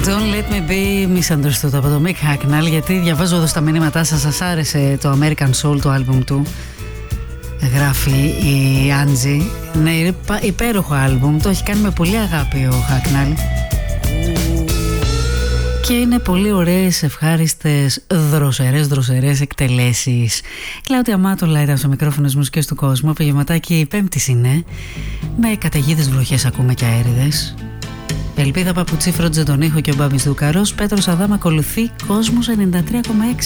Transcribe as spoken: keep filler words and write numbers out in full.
Don't let me be misunderstood από το Mick Hacknell, γιατί διαβάζω εδώ στα μηνύματά σας, σας άρεσε το American Soul, το άλμπουμ του. Γράφει η Άντζη. Ναι, υπέροχο άλμπουμ, το έχει κάνει με πολύ αγάπη ο Hacknell. Και είναι πολύ ωραίες, ευχάριστες, δροσερές, δροσερές εκτελέσεις. Κλάουδια Αμάτολα ήταν στο μικρόφωνο της μουσικής του κόσμου. Απογευματάκι Πέμπτης είναι. Με καταιγίδες, βροχές ακούμε και αέριδες. Ελπίδα Παπουτσί φρόντιζε τον ήχο και ο Μπάμπης Δούκαρος. Πέτρος Αδάμ ακολουθεί, Κόσμος ενενήντα τρία κόμμα έξι.